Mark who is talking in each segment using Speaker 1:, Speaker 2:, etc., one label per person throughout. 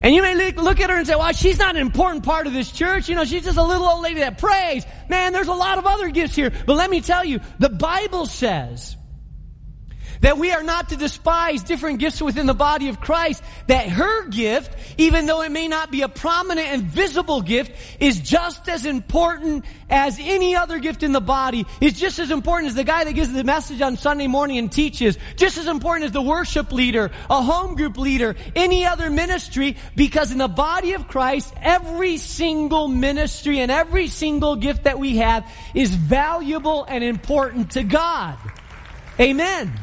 Speaker 1: And you may look at her and say, well, she's not an important part of this church. You know, she's just a little old lady that prays. Man, there's a lot of other gifts here. But let me tell you, the Bible says that we are not to despise different gifts within the body of Christ, that her gift, even though it may not be a prominent and visible gift, is just as important as any other gift in the body. It's just as important as the guy that gives the message on Sunday morning and teaches, just as important as the worship leader, a home group leader, any other ministry, because in the body of Christ, every single ministry and every single gift that we have is valuable and important to God. Amen.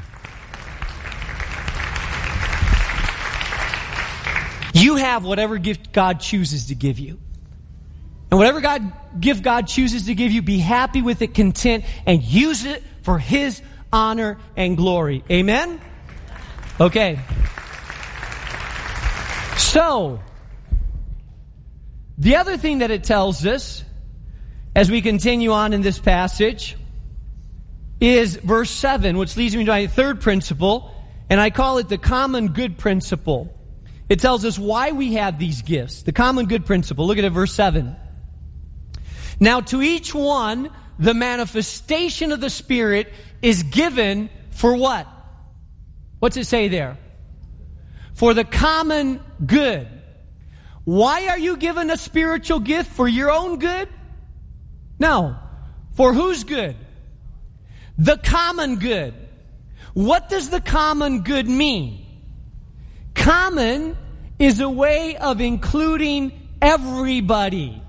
Speaker 1: You have whatever gift God chooses to give you. And whatever gift God chooses to give you, be happy with it, content, and use it for His honor and glory. Amen? Okay. So, the other thing that it tells us, as we continue on in this passage, is verse 7, which leads me to my third principle, and I call it the common good principle. It tells us why we have these gifts. The common good principle. Look at it, verse 7. Now to each one, the manifestation of the Spirit is given for what? What's it say there? For the common good. Why are you given a spiritual gift? For your own good? No. For whose good? The common good. What does the common good mean? Common is a way of including everybody.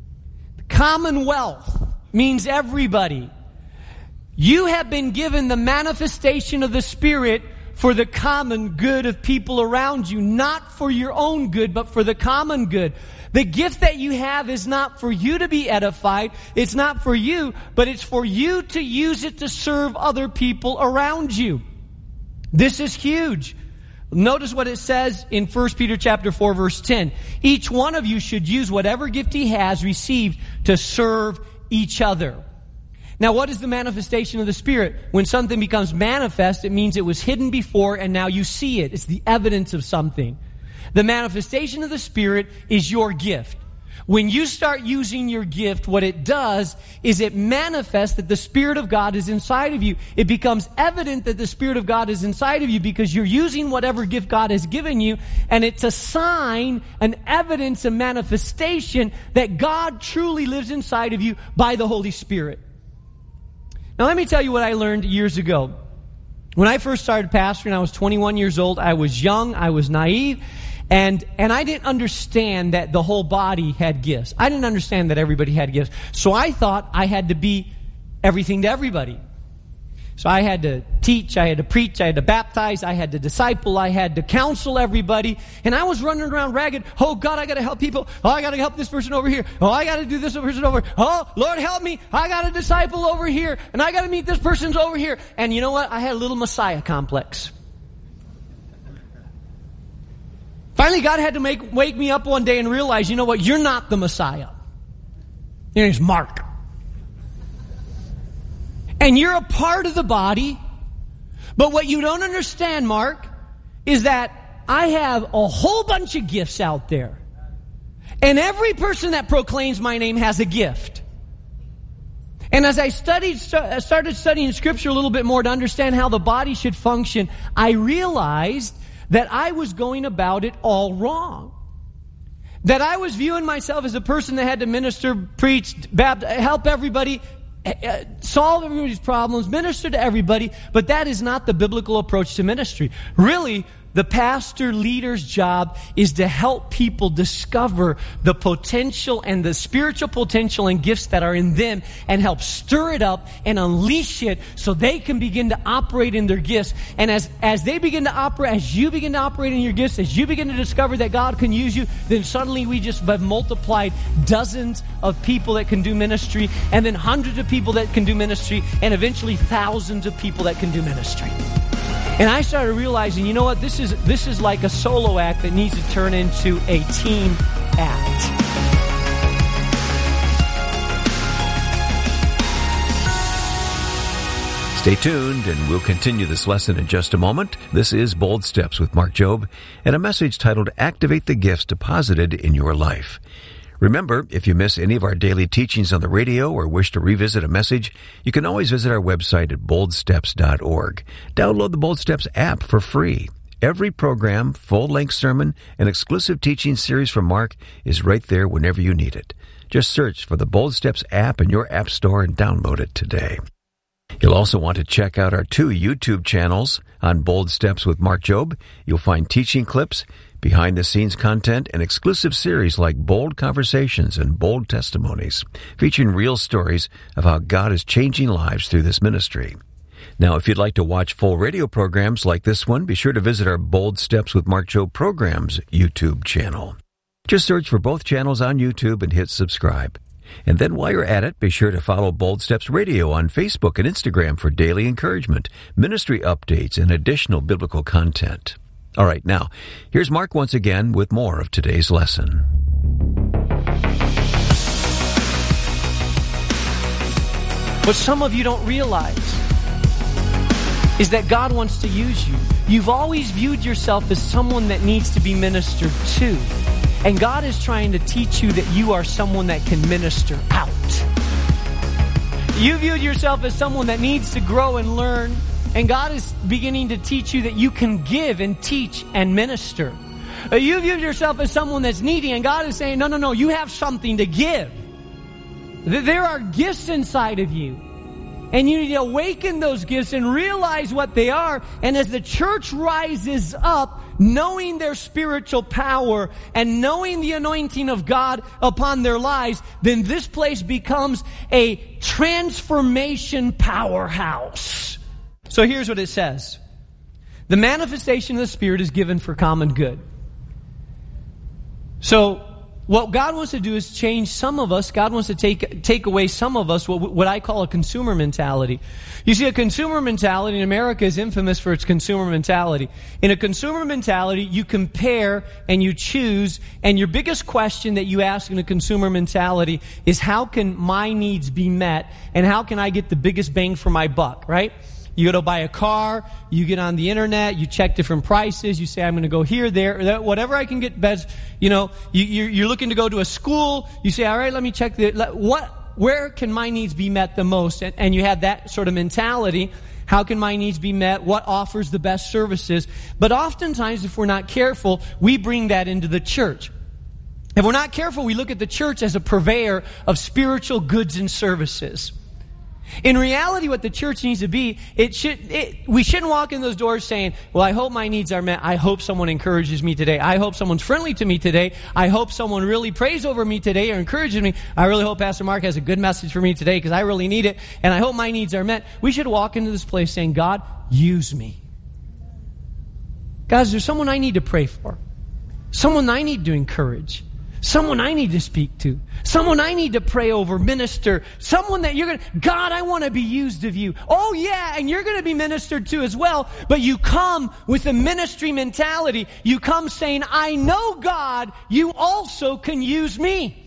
Speaker 1: Commonwealth means everybody. You have been given the manifestation of the Spirit for the common good of people around you, not for your own good, but for the common good. The gift that you have is not for you to be edified. It's not for you, but it's for you to use it to serve other people around you. This is huge. Notice what it says in 1 Peter chapter 4, verse 10. Each one of you should use whatever gift he has received to serve each other. Now, what is the manifestation of the Spirit? When something becomes manifest, it means it was hidden before and now you see it. It's the evidence of something. The manifestation of the Spirit is your gift. When you start using your gift, what it does is it manifests that the Spirit of God is inside of you. It becomes evident that the Spirit of God is inside of you because you're using whatever gift God has given you, and it's a sign, an evidence, a manifestation that God truly lives inside of you by the Holy Spirit. Now let me tell you what I learned years ago. When I first started pastoring, I was 21 years old. I was young. I was naive. And I didn't understand that the whole body had gifts. I didn't understand that everybody had gifts. So I thought I had to be everything to everybody. So I had to teach, I had to preach, I had to baptize, I had to disciple, I had to counsel everybody. And I was running around ragged. Oh, God, I got to help people. Oh, I got to help this person over here. Oh, I got to do this person over here. Oh, Lord, help me. I got to disciple over here. And I got to meet this person's over here. And you know what? I had a little Messiah complex. Finally, God had to wake me up one day and realize, you know what? You're not the Messiah. Your name's Mark. And you're a part of the body. But what you don't understand, Mark, is that I have a whole bunch of gifts out there. And every person that proclaims my name has a gift. And as I started studying Scripture a little bit more to understand how the body should function, I realized that I was going about it all wrong. That I was viewing myself as a person that had to minister, preach, help everybody, solve everybody's problems, minister to everybody, but that is not the biblical approach to ministry. Really, the pastor leader's job is to help people discover the potential and the spiritual potential and gifts that are in them and help stir it up and unleash it so they can begin to operate in their gifts. And as they begin to operate, as you begin to operate in your gifts, as you begin to discover that God can use you, then suddenly we just have multiplied dozens of people that can do ministry, and then hundreds of people that can do ministry, and eventually thousands of people that can do ministry. And I started realizing, you know what, this is like a solo act that needs to turn into a team act.
Speaker 2: Stay tuned, and we'll continue this lesson in just a moment. This is Bold Steps with Mark Jobe, and a message titled Activate the Gifts Deposited in Your Life. Remember, if you miss any of our daily teachings on the radio or wish to revisit a message, you can always visit our website at boldsteps.org. Download the Bold Steps app for free. Every program, full-length sermon, and exclusive teaching series from Mark is right there whenever you need it. Just search for the Bold Steps app in your app store and download it today. You'll also want to check out our 2 YouTube channels. On Bold Steps with Mark Jobe, you'll find teaching clips, behind-the-scenes content, and exclusive series like Bold Conversations and Bold Testimonies, featuring real stories of how God is changing lives through this ministry. Now, if you'd like to watch full radio programs like this one, be sure to visit our Bold Steps with Mark Jobe Programs YouTube channel. Just search for both channels on YouTube and hit subscribe. And then while you're at it, be sure to follow Bold Steps Radio on Facebook and Instagram for daily encouragement, ministry updates, and additional biblical content. All right, now, here's Mark once again with more of today's lesson.
Speaker 1: What some of you don't realize is that God wants to use you. You've always viewed yourself as someone that needs to be ministered to. And God is trying to teach you that you are someone that can minister out. You viewed yourself as someone that needs to grow and learn. And God is beginning to teach you that you can give and teach and minister. You viewed yourself as someone that's needy. And God is saying, no, you have something to give. There are gifts inside of you. And you need to awaken those gifts and realize what they are. And as the church rises up, knowing their spiritual power and knowing the anointing of God upon their lives, then this place becomes a transformation powerhouse. So here's what it says. The manifestation of the Spirit is given for common good. So what God wants to do is change some of us. God wants to take away some of us, what I call a consumer mentality. You see, a consumer mentality in America is infamous for its consumer mentality. In a consumer mentality, you compare and you choose, and your biggest question that you ask in a consumer mentality is, how can my needs be met, and how can I get the biggest bang for my buck, right? You go to buy a car, you get on the internet, you check different prices, you say, I'm going to go here, there, whatever I can get best. You're looking to go to a school, you say, all right, let me check where can my needs be met the most? And you have that sort of mentality. How can my needs be met? What offers the best services? But oftentimes, if we're not careful, we bring that into the church. If we're not careful, we look at the church as a purveyor of spiritual goods and services. In reality, what the church needs to be, we shouldn't walk in those doors saying, well, I hope my needs are met. I hope someone encourages me today. I hope someone's friendly to me today. I hope someone really prays over me today or encourages me. I really hope Pastor Mark has a good message for me today because I really need it. And I hope my needs are met. We should walk into this place saying, God, use me. Guys, there's someone I need to pray for. Someone I need to encourage. Someone I need to speak to. Someone I need to pray over, minister. Someone that God, I want to be used of you. Oh yeah, and you're going to be ministered to as well. But you come with a ministry mentality. You come saying, I know, God, you also can use me.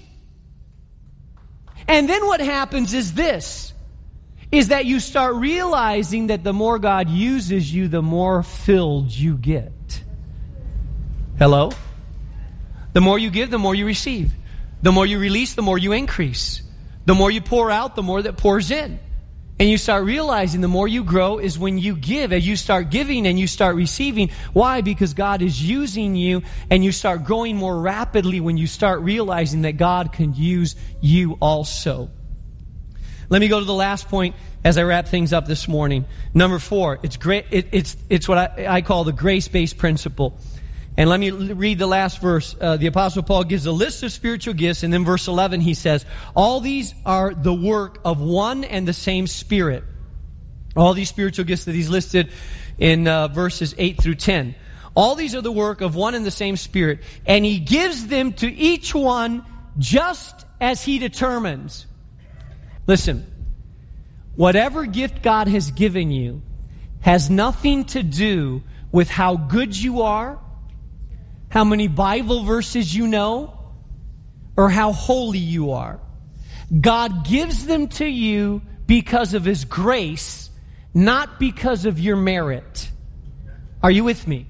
Speaker 1: And then what happens is this, is that you start realizing that the more God uses you, the more filled you get. Hello? The more you give, the more you receive. The more you release, the more you increase. The more you pour out, the more that pours in. And you start realizing the more you grow is when you give. As you start giving and you start receiving. Why? Because God is using you, and you start growing more rapidly when you start realizing that God can use you also. Let me go to the last point as I wrap things up this morning. Number 4, it's great. It's what I call the grace-based principle. And let me read the last verse. The Apostle Paul gives a list of spiritual gifts, and then verse 11 he says, all these are the work of one and the same Spirit. All these spiritual gifts that he's listed in verses 8 through 10. All these are the work of one and the same Spirit, and he gives them to each one just as he determines. Listen, whatever gift God has given you has nothing to do with how good you are, how many Bible verses you know, or how holy you are. God gives them to you because of His grace, not because of your merit. Are you with me?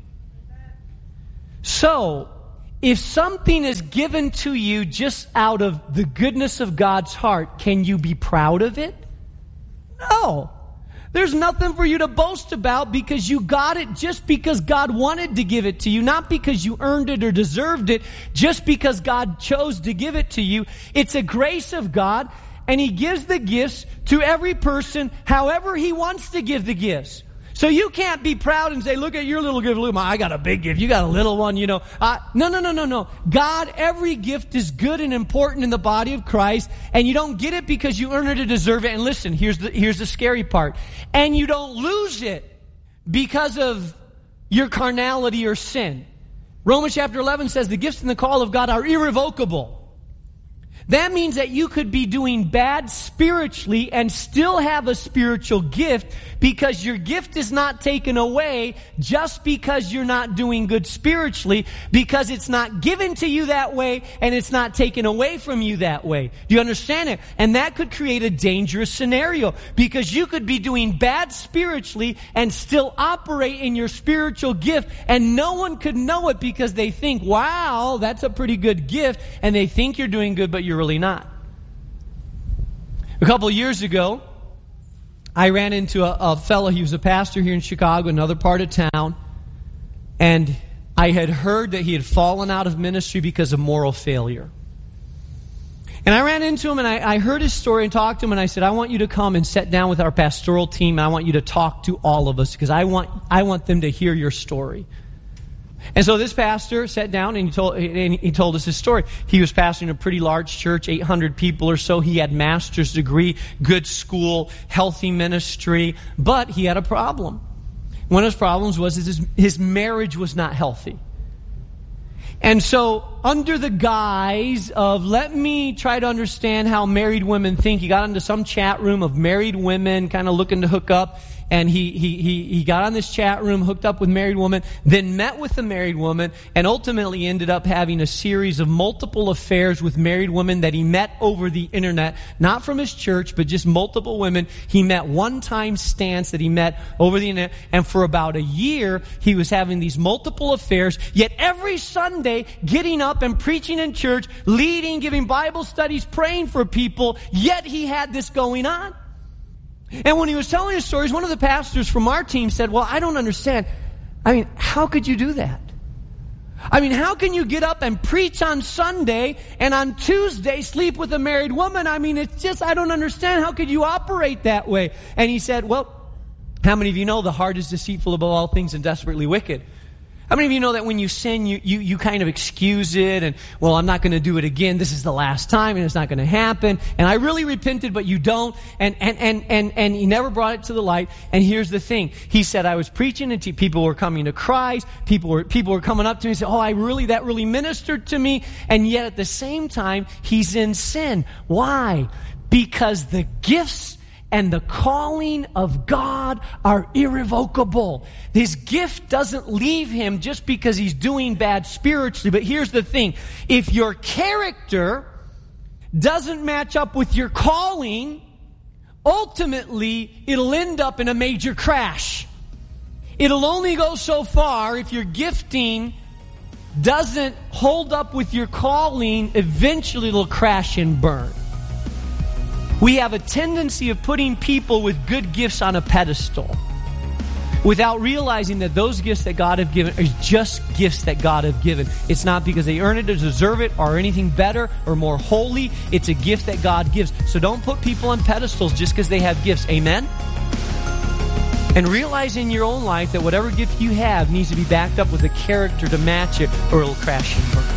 Speaker 1: So, if something is given to you just out of the goodness of God's heart, can you be proud of it? No. There's nothing for you to boast about because you got it just because God wanted to give it to you, not because you earned it or deserved it, just because God chose to give it to you. It's a grace of God, and He gives the gifts to every person however He wants to give the gifts. So you can't be proud and say, look at your little gift. Look, I got a big gift. You got a little one, No. God, every gift is good and important in the body of Christ, and you don't get it because you earn it or deserve it. And listen, here's the scary part. And you don't lose it because of your carnality or sin. Romans chapter 11 says the gifts and the call of God are irrevocable. That means that you could be doing bad spiritually and still have a spiritual gift because your gift is not taken away just because you're not doing good spiritually, because it's not given to you that way and it's not taken away from you that way. Do you understand it? And that could create a dangerous scenario because you could be doing bad spiritually and still operate in your spiritual gift, and no one could know it because they think, wow, that's a pretty good gift, and they think you're doing good, but you're really not. A couple of years ago, I ran into a fellow. He was a pastor here in Chicago, another part of town, and I had heard that he had fallen out of ministry because of moral failure. And I ran into him, and I heard his story and talked to him, and I said, I want you to come and sit down with our pastoral team, and I want you to talk to all of us because I want them to hear your story. And so this pastor sat down and he told us his story. He was pastoring a pretty large church, 800 people or so. He had master's degree, good school, healthy ministry, but he had a problem. One of his problems was his marriage was not healthy. And so under the guise of let me try to understand how married women think, he got into some chat room of married women kind of looking to hook up. And he got on this chat room, hooked up with married woman, then met with the married woman, and ultimately ended up having a series of multiple affairs with married women that he met over the internet, not from his church, but just multiple women. He met one-time stance that he met over the internet, and for about a year, he was having these multiple affairs, yet every Sunday, getting up and preaching in church, leading, giving Bible studies, praying for people, yet he had this going on. And when he was telling his stories, one of the pastors from our team said, well, I don't understand. How could you do that? How can you get up and preach on Sunday and on Tuesday sleep with a married woman? It's just, I don't understand. How could you operate that way? And he said, well, how many of you know the heart is deceitful above all things and desperately wicked? How many of you know that when you sin, you kind of excuse it and, well, I'm not going to do it again. This is the last time and it's not going to happen. And I really repented, but you don't. And he never brought it to the light. And here's the thing. He said, I was preaching and people were coming to Christ. People were coming up to me and said, oh, that really ministered to me. And yet at the same time, he's in sin. Why? Because the gifts and the calling of God are irrevocable. His gift doesn't leave him just because he's doing bad spiritually. But here's the thing. If your character doesn't match up with your calling, ultimately it'll end up in a major crash. It'll only go so far if your gifting doesn't hold up with your calling. Eventually it'll crash and burn. We have a tendency of putting people with good gifts on a pedestal without realizing that those gifts that God have given are just gifts that God have given. It's not because they earn it or deserve it or anything better or more holy. It's a gift that God gives. So don't put people on pedestals just because they have gifts. Amen? And realize in your own life that whatever gift you have needs to be backed up with a character to match it, or it'll crash and burn.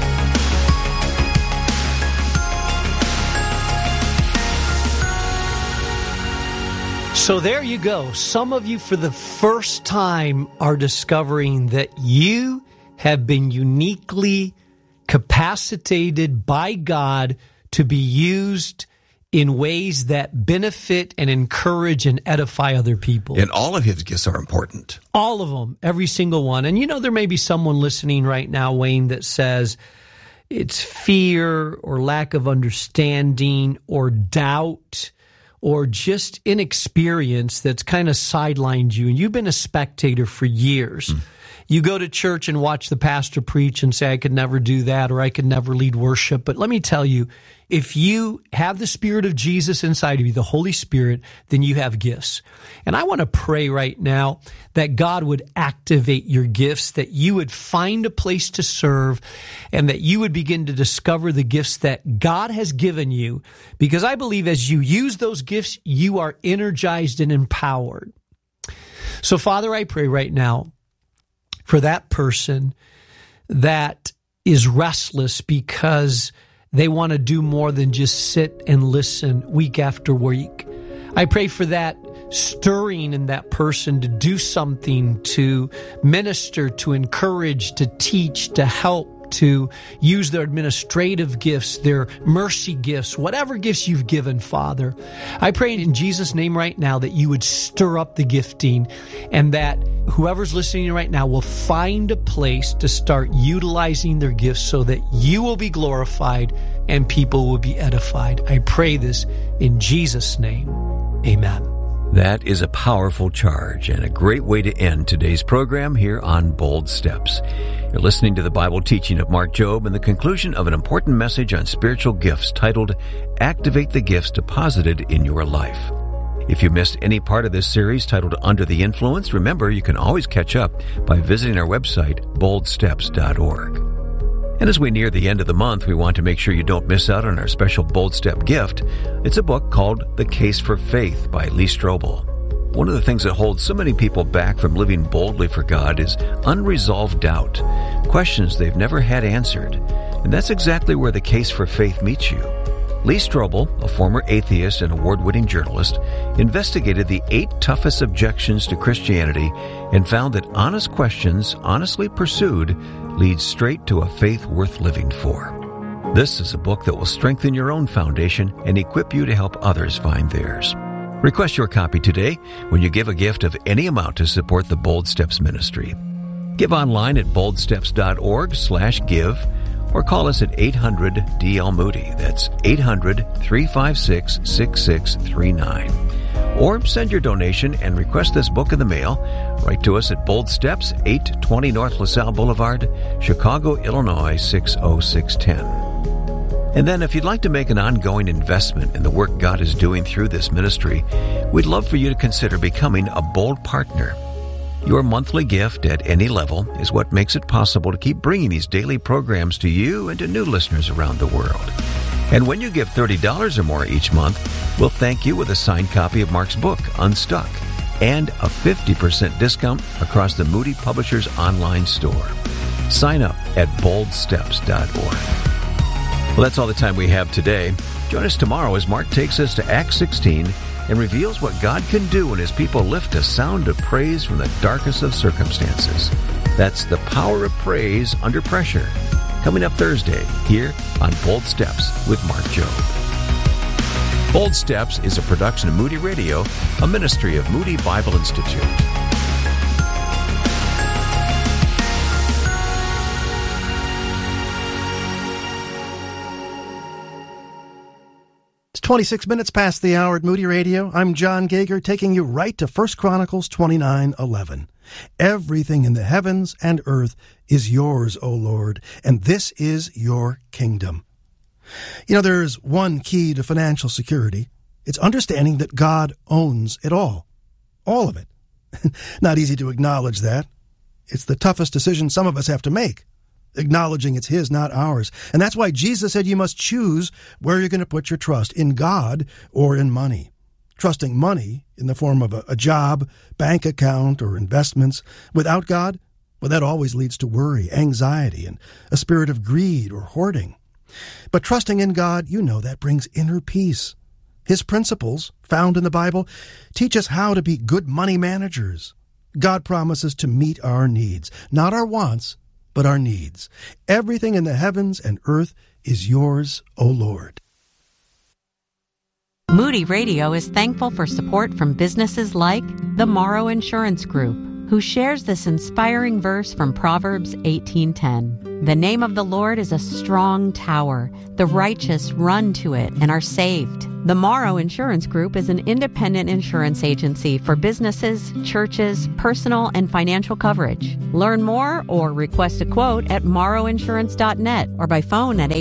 Speaker 1: So there you go. Some of you for the first time are discovering that you have been uniquely capacitated by God to be used in ways that benefit and encourage and edify other people.
Speaker 2: And all of his gifts are important.
Speaker 1: All of them, every single one. And there may be someone listening right now, Wayne, that says it's fear or lack of understanding or doubt or just inexperience that's kind of sidelined you, and you've been a spectator for years. You go to church and watch the pastor preach and say, I could never do that, or I could never lead worship. But let me tell you, if you have the Spirit of Jesus inside of you, the Holy Spirit, then you have gifts. And I want to pray right now that God would activate your gifts, that you would find a place to serve, and that you would begin to discover the gifts that God has given you. Because I believe as you use those gifts, you are energized and empowered. So, Father, I pray right now for that person that is restless because they want to do more than just sit and listen week after week. I pray for that stirring in that person to do something, to minister, to encourage, to teach, to help, to use their administrative gifts, their mercy gifts, whatever gifts you've given, Father. I pray in Jesus' name right now that you would stir up the gifting, and that whoever's listening right now will find a place to start utilizing their gifts so that you will be glorified and people will be edified. I pray this in Jesus' name. Amen.
Speaker 2: That is a powerful charge and a great way to end today's program here on Bold Steps. You're listening to the Bible teaching of Mark Jobe and the conclusion of an important message on spiritual gifts titled, Activate the Gifts Deposited in Your Life. If you missed any part of this series titled Under the Influence, remember you can always catch up by visiting our website, boldsteps.org. And as we near the end of the month, we want to make sure you don't miss out on our special Bold Step gift. It's a book called The Case for Faith by Lee Strobel. One of the things that holds so many people back from living boldly for God is unresolved doubt, questions they've never had answered. And that's exactly where The Case for Faith meets you. Lee Strobel, a former atheist and award-winning journalist, investigated the 8 toughest objections to Christianity and found that honest questions, honestly pursued, lead straight to a faith worth living for. This is a book that will strengthen your own foundation and equip you to help others find theirs. Request your copy today when you give a gift of any amount to support the Bold Steps ministry. Give online at boldsteps.org/give or call us at 800-DL-MOODY. That's 800-356-6639. Or send your donation and request this book in the mail. Write to us at Bold Steps, 820 North LaSalle Boulevard, Chicago, Illinois, 60610. And then if you'd like to make an ongoing investment in the work God is doing through this ministry, we'd love for you to consider becoming a Bold partner. Your monthly gift at any level is what makes it possible to keep bringing these daily programs to you and to new listeners around the world. And when you give $30 or more each month, we'll thank you with a signed copy of Mark's book, Unstuck, and a 50% discount across the Moody Publishers online store. Sign up at boldsteps.org. Well, that's all the time we have today. Join us tomorrow as Mark takes us to Acts 16 and reveals what God can do when His people lift a sound of praise from the darkest of circumstances. That's the power of praise under pressure. Coming up Thursday here on Bold Steps with Mark Jobe. Bold Steps is a production of Moody Radio, a ministry of Moody Bible Institute.
Speaker 3: It's 26 minutes past the hour at Moody Radio. I'm John Gager, taking you right to 1 Chronicles 29:11. Everything in the heavens and earth is yours, O Lord, and this is your kingdom. You know, there is one key to financial security. It's understanding that God owns it all of it. Not easy to acknowledge that. It's the toughest decision some of us have to make, acknowledging it's His, not ours. And that's why Jesus said you must choose where you're going to put your trust, in God or in money. Trusting money in the form of a job, bank account, or investments without God, well, that always leads to worry, anxiety, and a spirit of greed or hoarding. But trusting in God, you know, that brings inner peace. His principles, found in the Bible, teach us how to be good money managers. God promises to meet our needs, not our wants, but our needs. Everything in the heavens and earth is yours, O Lord.
Speaker 4: Moody Radio is thankful for support from businesses like the Morrow Insurance Group, who shares this inspiring verse from Proverbs 18:10. The name of the Lord is a strong tower. The righteous run to it and are saved. The Morrow Insurance Group is an independent insurance agency for businesses, churches, personal, and financial coverage. Learn more or request a quote at morrowinsurance.net or by phone at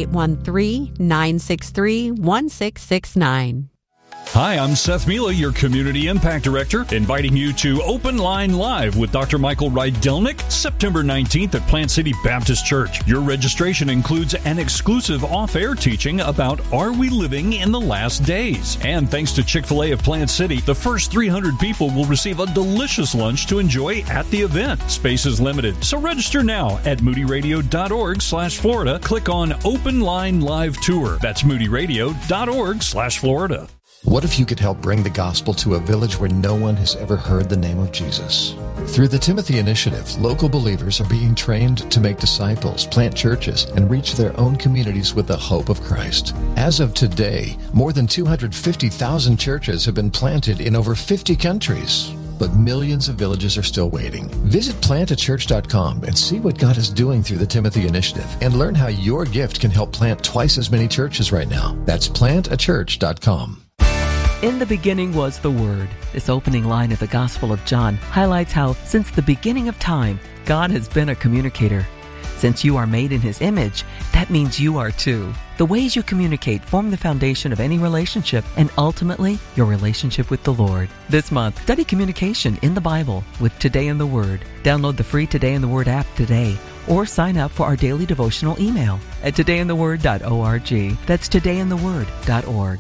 Speaker 4: 813-963-1669.
Speaker 5: Hi, I'm Seth Mila, your Community Impact Director, inviting you to Open Line Live with Dr. Michael Rydelnik, September 19th at Plant City Baptist Church. Your registration includes an exclusive off-air teaching about Are We Living in the Last Days? And thanks to Chick-fil-A of Plant City, the first 300 people will receive a delicious lunch to enjoy at the event. Space is limited, so register now at moodyradio.org/Florida. Click on Open Line Live Tour. That's moodyradio.org/Florida.
Speaker 6: What if you could help bring the gospel to a village where no one has ever heard the name of Jesus? Through the Timothy Initiative, local believers are being trained to make disciples, plant churches, and reach their own communities with the hope of Christ. As of today, more than 250,000 churches have been planted in over 50 countries. But millions of villages are still waiting. Visit plantachurch.com and see what God is doing through the Timothy Initiative and learn how your gift can help plant twice as many churches right now. That's plantachurch.com.
Speaker 7: In the beginning was the Word. This opening line of the Gospel of John highlights how, since the beginning of time, God has been a communicator. Since you are made in His image, that means you are too. The ways you communicate form the foundation of any relationship and ultimately your relationship with the Lord. This month, study communication in the Bible with Today in the Word. Download the free Today in the Word app today or sign up for our daily devotional email at todayintheword.org. That's todayintheword.org.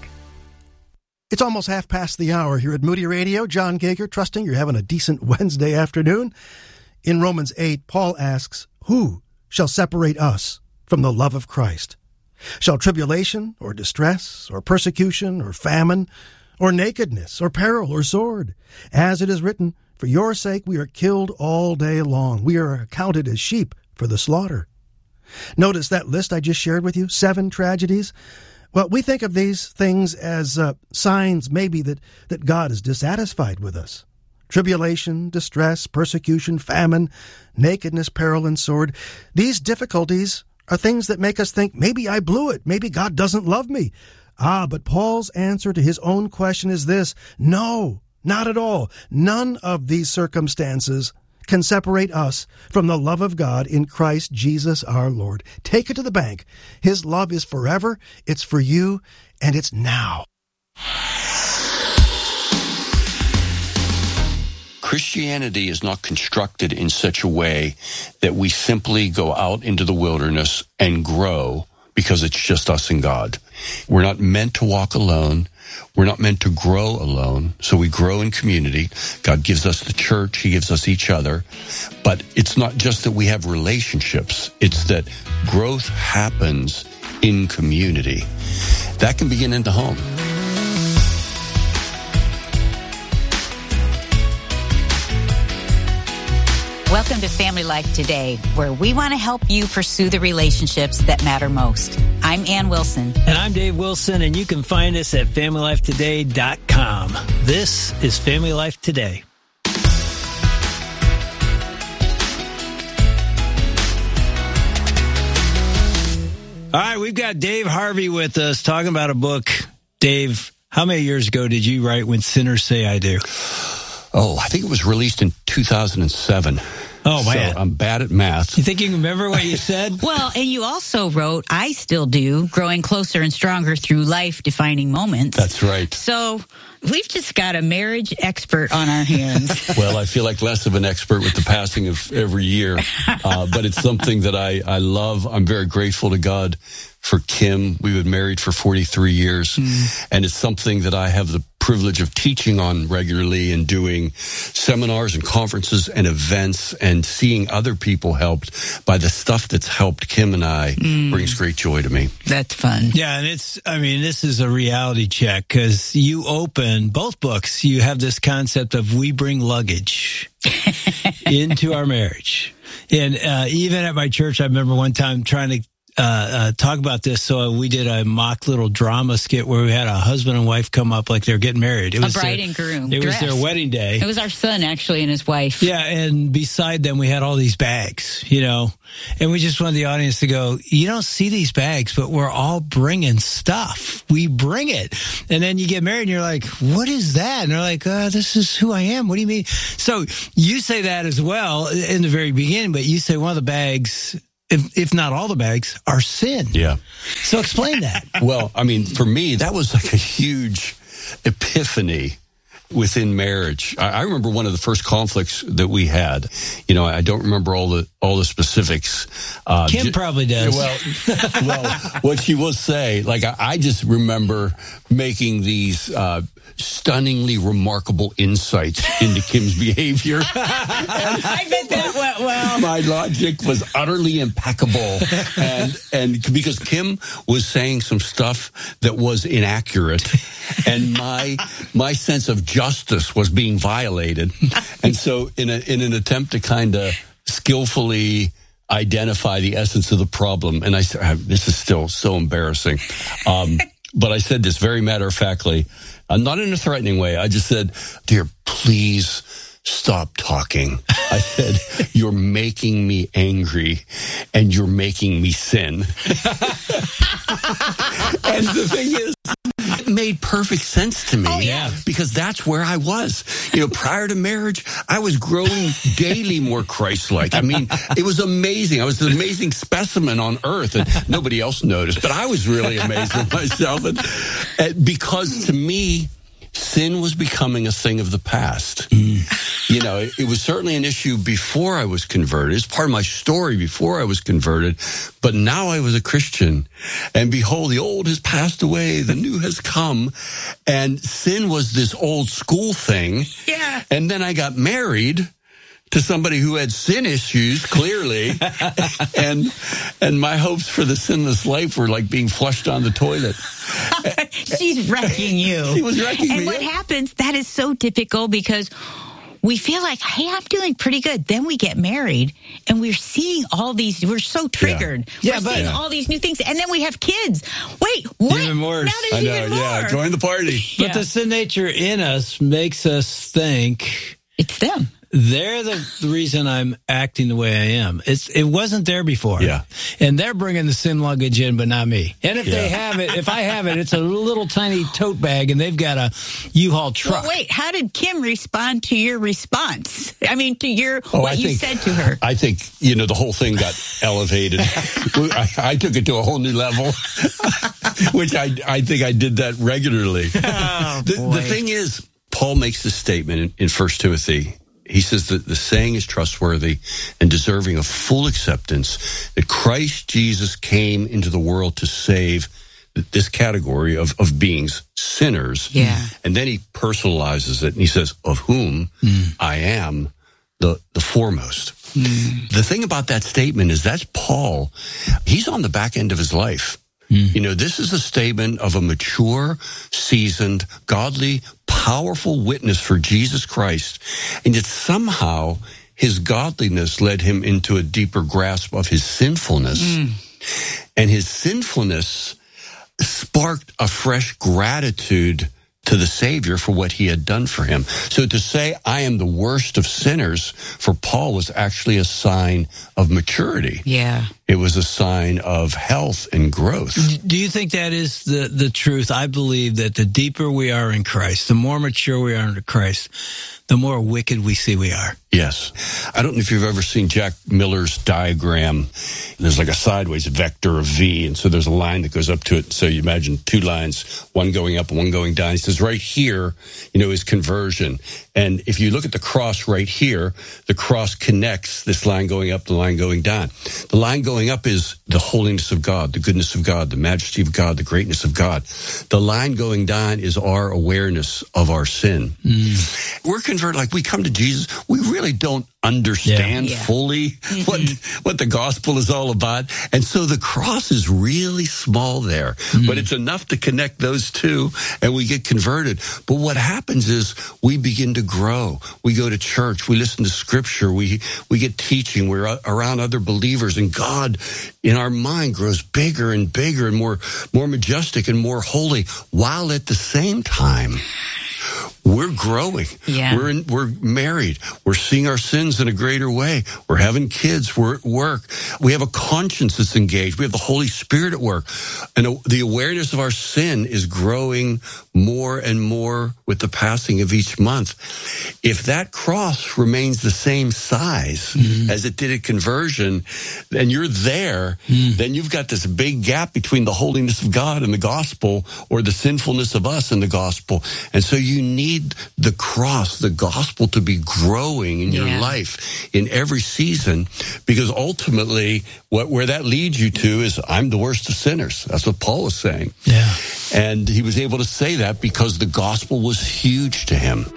Speaker 3: It's almost half past the hour here at Moody Radio. John Gager, trusting you're having a decent Wednesday afternoon. In Romans 8, Paul asks, who shall separate us from the love of Christ? Shall tribulation or distress or persecution or famine or nakedness or peril or sword? As it is written, for your sake we are killed all day long. We are accounted as sheep for the slaughter. Notice that list I just shared with you, 7 tragedies. Well, we think of these things as signs maybe that God is dissatisfied with us. Tribulation, distress, persecution, famine, nakedness, peril, and sword. These difficulties are things that make us think, maybe I blew it. Maybe God doesn't love me. But Paul's answer to his own question is this: no, not at all. None of these circumstances can separate us from the love of God in Christ Jesus our Lord. Take it to the bank. His love is forever, it's for you, and it's now.
Speaker 8: Christianity is not constructed in such a way that we simply go out into the wilderness and grow because it's just us and God. We're not meant to walk alone. We're not meant to grow alone, so we grow in community. God gives us the church. He gives us each other. But it's not just that we have relationships. It's that growth happens in community. That can begin in the home.
Speaker 9: Welcome to Family Life Today, where we want to help you pursue the relationships that matter most. I'm Ann Wilson.
Speaker 10: And I'm Dave Wilson, and you can find us at FamilyLifeToday.com. This is Family Life Today. All right, we've got Dave Harvey with us talking about a book. Dave, how many years ago did you write When Sinners Say I Do?
Speaker 8: Oh, I think it was released in 2007.
Speaker 10: Oh, man.
Speaker 8: So I'm bad at math.
Speaker 10: You think you can remember what you said?
Speaker 9: Well, and you also wrote, I Still Do, Growing Closer and Stronger Through Life-Defining Moments.
Speaker 8: That's right.
Speaker 9: So we've just got a marriage expert on our hands.
Speaker 8: Well, I feel like less of an expert with the passing of every year, but it's something that I love. I'm very grateful to God for Kim. We've been married for 43 years, and it's something that I have the privilege of teaching on regularly and doing seminars and conferences and events and seeing other people helped by the stuff that's helped Kim and I brings great joy to me.
Speaker 9: That's fun.
Speaker 10: Yeah, and this is a reality check because you open both books. You have this concept of we bring luggage into our marriage. And even at my church, I remember one time trying to talk about this. So we did a mock little drama skit where we had a husband and wife come up like they're getting married. It was
Speaker 9: a bride and groom.
Speaker 10: It was their wedding day.
Speaker 9: It was our son, actually, and his wife.
Speaker 10: Yeah, and beside them, we had all these bags, you know, and we just wanted the audience to go, you don't see these bags, but we're all bringing stuff. We bring it. And then you get married and you're like, what is that? And they're like, this is who I am. What do you mean? So you say that as well in the very beginning, but you say one of the bags, if not all the bags, are sin.
Speaker 8: Yeah.
Speaker 10: So explain that.
Speaker 8: Well, I mean, for me, that was like a huge epiphany within marriage. I remember one of the first conflicts that we had. You know, I don't remember all the specifics.
Speaker 10: Kim probably does.
Speaker 8: Well, what she will say, like I just remember making these stunningly remarkable insights into Kim's behavior.
Speaker 9: I bet that went well.
Speaker 8: My logic was utterly impeccable, and because Kim was saying some stuff that was inaccurate, and my sense of justice was being violated, and so in an attempt to kind of skillfully identify the essence of the problem, and I said, this is still so embarrassing, but I said this very matter-of-factly, not in a threatening way. I just said, dear, please stop talking. I said, you're making me angry and you're making me sin. And the thing is, it made perfect sense to me.
Speaker 9: Oh, yeah.
Speaker 8: Because that's where I was. You know, prior to marriage, I was growing daily more Christ-like. I mean, it was amazing. I was an amazing specimen on earth, and nobody else noticed. But I was really amazed with myself. And because to me, sin was becoming a thing of the past. You know, it was certainly an issue before I was converted. It's part of my story before I was converted. But now I was a Christian. And behold, the old has passed away. The new has come. And sin was this old school thing.
Speaker 9: Yeah.
Speaker 8: And then I got married to somebody who had sin issues, clearly. and my hopes for the sinless life were like being flushed down the toilet.
Speaker 9: She's wrecking you.
Speaker 8: She was wrecking me.
Speaker 9: And what happens, that is so typical because we feel like, hey, I'm doing pretty good. Then we get married and we're seeing all these, we're so triggered.
Speaker 10: Yeah,
Speaker 9: we're seeing all these new things. And then we have kids. Wait, what?
Speaker 10: Even worse.
Speaker 9: Now there's even more.
Speaker 8: Yeah, join the party.
Speaker 10: But the sin nature in us makes us think
Speaker 9: it's them.
Speaker 10: They're the reason I'm acting the way I am. It wasn't there before.
Speaker 8: Yeah.
Speaker 10: And they're bringing the sin luggage in, but not me. And if they have it, if I have it, it's a little tiny tote bag and they've got a U-Haul truck.
Speaker 9: Well, wait, how did Kim respond to your response? I mean, to what you said to her.
Speaker 8: I think, you know, the whole thing got elevated. I took it to a whole new level, which I think I did that regularly.
Speaker 9: Oh,
Speaker 8: the thing is, Paul makes this statement in 1 Timothy. He says that the saying is trustworthy and deserving of full acceptance, that Christ Jesus came into the world to save this category of beings, sinners.
Speaker 9: Yeah.
Speaker 8: And then he personalizes it and he says, of whom I am the foremost. The thing about that statement is that's Paul. He's on the back end of his life. You know, this is a statement of a mature, seasoned, godly, powerful witness for Jesus Christ. And yet somehow his godliness led him into a deeper grasp of his sinfulness. And his sinfulness sparked a fresh gratitude to the Savior for what he had done for him. So to say, I am the worst of sinners, for Paul was actually a sign of maturity.
Speaker 9: Yeah.
Speaker 8: It was a sign of health and growth.
Speaker 10: Do you think that is the truth? I believe that the deeper we are in Christ, the more mature we are in Christ, the more wicked we see we are.
Speaker 8: Yes. I don't know if you've ever seen Jack Miller's diagram. There's like a sideways vector of V, and so there's a line that goes up to it. So you imagine two lines, one going up and one going down. He says right here, you know, is conversion. And if you look at the cross right here, the cross connects this line going up, the line going down. The line going up is the holiness of God, the goodness of God, the majesty of God, the greatness of God. The line going down is our awareness of our sin. We're converted, like we come to Jesus, we really don't understand fully what the gospel is all about. And so the cross is really small there, but it's enough to connect those two, and we get converted. But what happens is we begin to grow. We go to church. We listen to scripture. We get teaching. We're around other believers, and God in our mind grows bigger and bigger and more majestic and more holy, while at the same time we're growing. Yeah. We're married. We're seeing our sins in a greater way. We're having kids. We're at work. We have a conscience that's engaged. We have the Holy Spirit at work. And the awareness of our sin is growing more and more with the passing of each month. If that cross remains the same size as it did at conversion, and you're there, then you've got this big gap between the holiness of God and the gospel, or the sinfulness of us and the gospel. And so you need the cross, the gospel, to be growing in your life in every season, because ultimately where that leads you to is, I'm the worst of sinners. That's what Paul was saying. Yeah. And he was able to say that because the gospel was huge to him.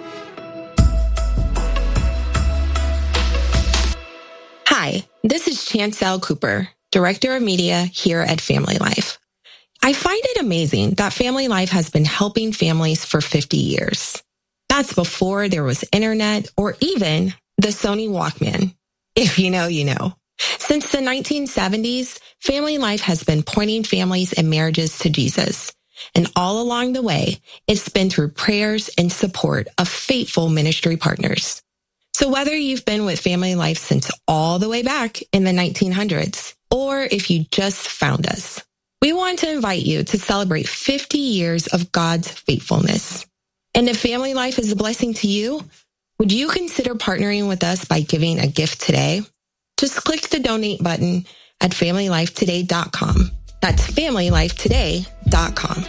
Speaker 11: Hi, this is Chancel Cooper, Director of Media here at Family Life. I find it amazing that Family Life has been helping families for 50 years. That's before there was internet or even the Sony Walkman. If you know, you know. Since the 1970s, Family Life has been pointing families and marriages to Jesus. And all along the way, it's been through prayers and support of faithful ministry partners. So whether you've been with Family Life since all the way back in the 1900s, or if you just found us, we want to invite you to celebrate 50 years of God's faithfulness. And if Family Life is a blessing to you, would you consider partnering with us by giving a gift today? Just click the donate button at FamilyLifeToday.com. That's FamilyLifeToday.com.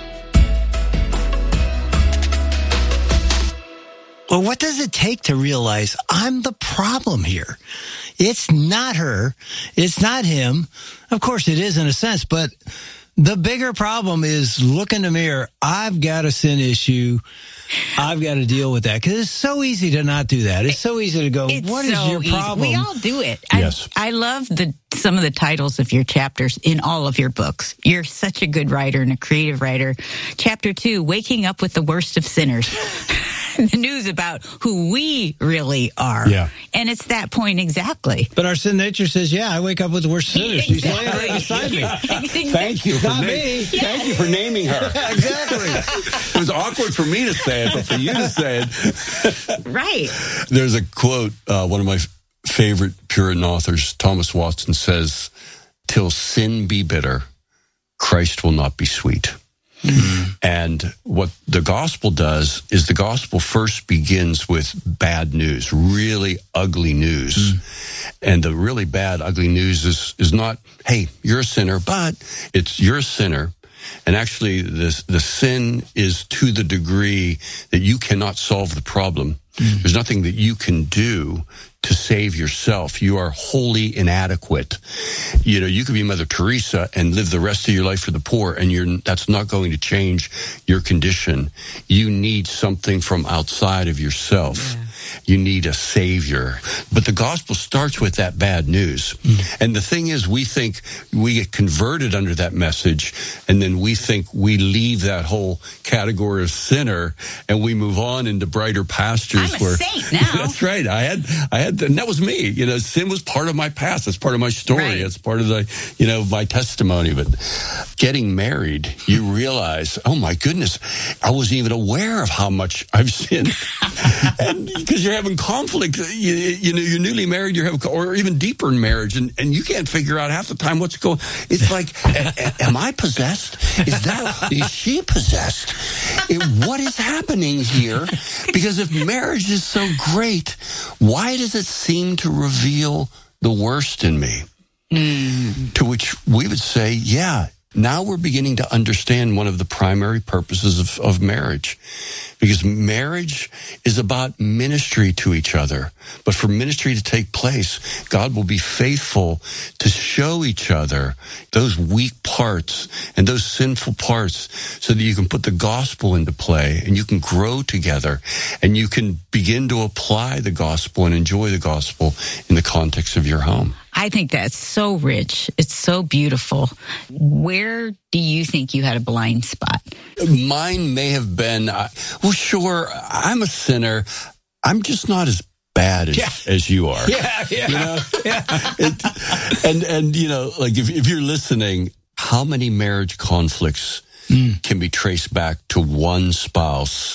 Speaker 10: Well, what does it take to realize I'm the problem here? It's not her. It's not him. Of course, it is in a sense, but the bigger problem is look in the mirror. I've got a sin issue. I've got to deal with that, because it's so easy to not do that. It's so easy to go, what is your problem?
Speaker 9: We all do it.
Speaker 8: Yes.
Speaker 9: I love some of the titles of your chapters in all of your books. You're such a good writer and a creative writer. Chapter 2, Waking Up with the Worst of Sinners. The news about who we really are. Yeah. And it's that point exactly.
Speaker 10: But our sin nature says, I wake up with the worst sinners. She's laying right beside me.
Speaker 8: Thank you for naming her.
Speaker 10: Exactly.
Speaker 8: It was awkward for me to say it, but for you to say it.
Speaker 9: Right.
Speaker 8: There's a quote, one of my favorite Puritan authors, Thomas Watson, says, "Till sin be bitter, Christ will not be sweet." Mm-hmm. And what the gospel does is the gospel first begins with bad news, really ugly news. Mm-hmm. And the really bad, ugly news is not, hey, you're a sinner, but it's you're a sinner. And actually, the sin is to the degree that you cannot solve the problem. Mm-hmm. There's nothing that you can do to save yourself. You are wholly inadequate. You know, you could be Mother Teresa and live the rest of your life for the poor, and that's not going to change your condition. You need something from outside of yourself. Yeah. You need a savior. But the gospel starts with that bad news. Mm. And the thing is, we think we get converted under that message, and then we think we leave that whole category of sinner, and we move on into brighter pastures.
Speaker 9: I'm a saint now.
Speaker 8: That's right. I had, and that was me. You know, sin was part of my past. It's part of my story. Right. It's part of my testimony. But getting married, you realize, oh my goodness, I wasn't even aware of how much I've sinned. And because you're having conflict, you know, you're newly married, or even deeper in marriage, and you can't figure out half the time what's going. It's like, am I possessed? Is she possessed? What is happening here? Because if marriage is so great, why does it seem to reveal the worst in me? Mm. To which we would say, Now we're beginning to understand one of the primary purposes of marriage, because marriage is about ministry to each other. But for ministry to take place, God will be faithful to show each other those weak parts and those sinful parts so that you can put the gospel into play and you can grow together and you can begin to apply the gospel and enjoy the gospel in the context of your home.
Speaker 9: I think that's so rich. It's so beautiful. Where do you think you had a blind spot?
Speaker 8: Mine may have been, well, sure, I'm a sinner. I'm just not as bad as you are.
Speaker 10: Yeah.
Speaker 8: You know? And you know, like if you're listening, how many marriage conflicts can be traced back to one spouse